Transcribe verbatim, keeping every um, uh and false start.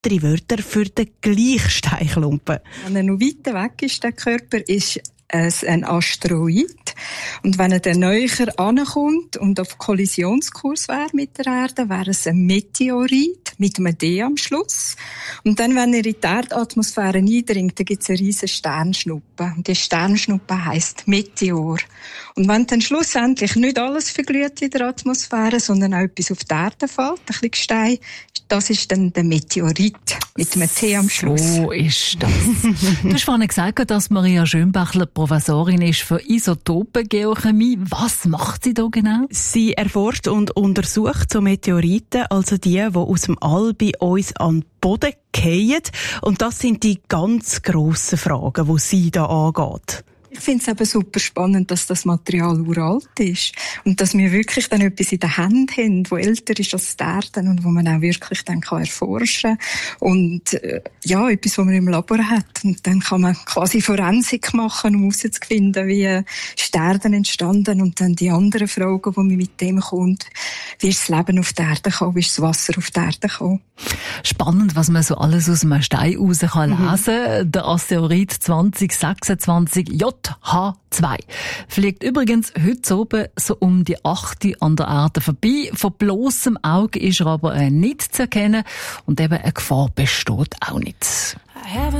weitere Wörter für den gleichen Steinklumpen. Wenn er noch weiter weg ist, der Körper, ist es ein Asteroid. Und wenn er dann näher ankommt und auf Kollisionskurs wäre mit der Erde, wäre es ein Meteorit mit einem D am Schluss. Und dann, wenn er in die Erdatmosphäre eindringt, dann gibt es eine riesige Sternschnuppe. Und die Sternschnuppe heisst Meteor. Und wenn dann schlussendlich nicht alles verglüht in der Atmosphäre, sondern auch etwas auf die Erde fällt, ein bisschen Gestein, das ist dann der Meteorit mit einem T am Schluss. So ist das. Du hast vorhin gesagt, dass Maria Schönbächler Professorin ist für Isotopengeochemie. Was macht sie da genau? Sie erforscht und untersucht so Meteoriten, also die, die aus dem All bei uns an den Boden fallen. Und das sind die ganz grossen Fragen, die sie da angeht. Ich finde es eben super spannend, dass das Material uralt ist und dass wir wirklich dann etwas in der Hand haben, das älter ist als die Erde und wo man auch wirklich dann kann erforschen kann. Und äh, ja, etwas, was man im Labor hat. Und dann kann man quasi Forensik machen, um herauszufinden, wie ist die Erde entstanden und dann die anderen Fragen, die man mit dem kommt. Wie ist das Leben auf der Erde gekommen? Wie ist das Wasser auf der Erde gekommen? Spannend, was man so alles aus einem Stein raus kann lesen. Mhm. Der Asteroid zwanzig sechsundzwanzig J H zwei fliegt übrigens heute oben so um die achte an der Erde vorbei. Von bloßem Auge ist er aber nicht zu erkennen und eben eine Gefahr besteht auch nicht.